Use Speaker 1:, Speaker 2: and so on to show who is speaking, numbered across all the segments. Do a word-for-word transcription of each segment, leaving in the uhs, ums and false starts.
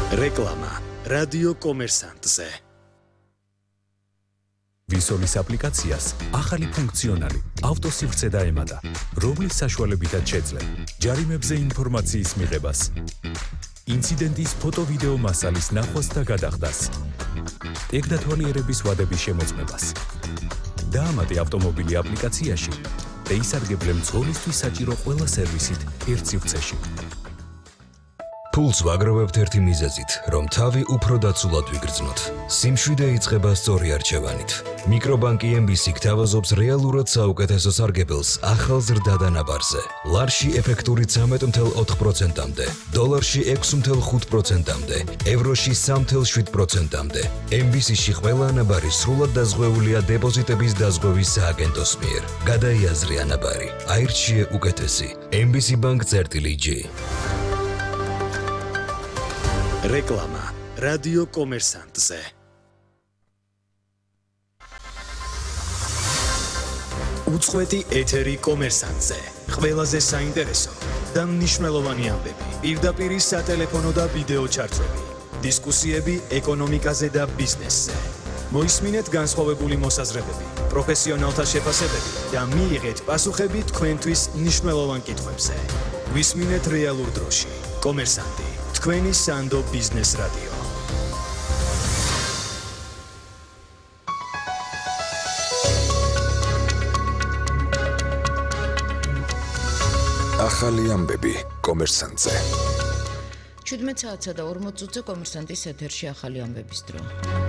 Speaker 1: რეკლამა რადიო კომერსანტზე.
Speaker 2: ვისოლის აპლიკაციას ახალი ფუნქციონალი ავტოსივრცე დაემატა, რომლის საშუალებითაც შეძლებ ჯარიმებზე ინფორმაციის მიღებას, ინციდენტის ფოტო-ვიდეო მასალის ნახვას და გადახდას, ტექნათვალიერების ვადების შემოწმებას. დაამატე ავტომობილი აპლიკაციაში და ისარგებლე მძღოლისთვის საჭირო ყველა სერვისით ერთ სივრცეში.
Speaker 3: Pulse ვაგროვებთ ერთი მიზეზით, რომ თავი უფრო დაცულად ვიგრძნოთ. სიმშვიდე იწყება სწორი არჩევანით. მიკრობანკი ემ ბი სი გთავაზობს რეალურად საუკეთესო სარგებელს ახალ ზრდა დანაბარზე. ლარში ეფექტური ცამეტ ათი პროცენტამდე, დოლარში ექვსი ხუთი პროცენტამდე, ევროში სამი შვიდ პროცენტამდე. ემ ბი სი-ში ყველა ანაბარი სრულად დაზღვეულია დეპოზიტების დაზღვევის სააგენტოს მიერ. გადაიაზრე ანაბარი, აირჩიე უკეთესი. ემ ბი სი Bank წერტილი ჯი.
Speaker 1: რეკლამა რადიო კომერსანტზე. უწყვეტი ეთერი კომერსანტზე. ყველაზე საინტერესო და მნიშვნელოვანი ამბები. პირდაპირ სატელეფონო და ვიდეო ჩარტვები. დისკუსიები ეკონომიკაზე და ბიზნესზე. მოისმინეთ განსხვავებული მოსაზრებები, პროფესიონალთა შეფასებები და მიიღეთ პასუხები თქვენთვის მნიშვნელოვან კითხვებზე. ვისმინეთ რეალურ დროში. კომერსანტი, თქვენი სანდო ბიზნეს რადიო.
Speaker 4: ახალი ამბები კომერსანტზე.
Speaker 5: შვიდმეტ საათსა და ორმოც წუთზე კომერსანტის ეთერში ახალი ამბების დრო.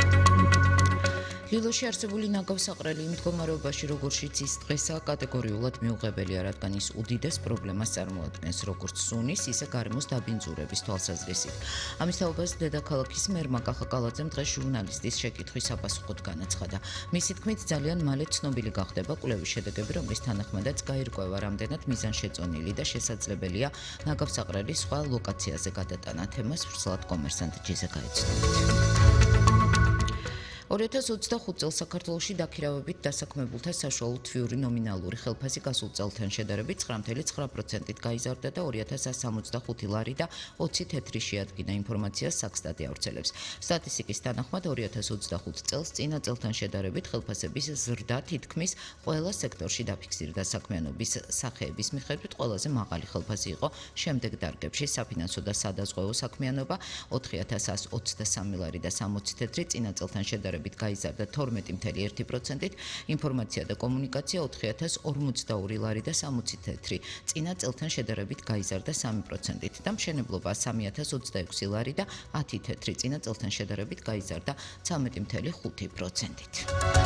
Speaker 5: ლილოში არსებული ნაგავსაყრელი იმ მდგომარეობაში, როგორშიც ის დღესაა, კატეგორიულად მიუღებელია, რადგან ის უდიდეს პრობლემას წარმოადგენს, როგორც სუნის, ისე გარემოს დაბინძურების თვალსაზრისით. ამის თაობას დედაქალაქის მერ მაკა ხაკალაძემ დღეს ჟურნალისტის შეკითხვის საპასუხოდ განაცხადა. მისი თქმით, ძალიან მალე ცნობილი გახდება კვლევის შედეგები, რომლის თანახმადაც გაირკვევა, რამდენად მიზანშეწონილი და შესაძლებელია ნაგავსაყრელის სხვა ლოკაციაზე გადატანა. თემას ვრცლად კომერსანტ ჯიზე გაეცნობით. ორი ათას ოცდახუთ წელს საქართველოში დაქირავებით დასაქმებულთა საშუალო თვიური ნომინალური ხელფასი გასულ წელთან შედარებით ცხრა ცხრა ცხრა პროცენტით გაიზარდა და ორი ათას სამს ოცდახუთი ლარი და ოცი თეთრი შეადგინა. ინფორმაციას საქსტატი ავრცელებს. სტატისტიკის თანახმად ორი ათას ოცდახუთ წელს წინა წელთან შედარებით ხელფასების ზრდა თითქმის ყველა სექტორში დაფიქსირდა. საქმიანობის სახეების მიხედვით ყველაზე მაღალი ხელფასი იყო შემდეგ დარგებში: საფინანსო და სადაზღვევო საქმიანობა ოთხი ათას სამს ოცდასამი ლარი და სამოცი თეთრი, წინა წელთან შედარებით გაიზარდა თორმეტი ცხრა ერთი პროცენტით, ინფორმაცია და კომუნიკაცია ოთხი ათას ორმოცდაორი ლარი და სამოცი თეთრი, წინა წელთან შედარებით გაიზარდა სამი პროცენტით და მშენებლობა სამი ათას ოცდაექვსი ლარი და ათი თეთრი, წინა წელთან შედარებით გაიზარდა ცხრამეტი ცხრა ხუთი პროცენტით.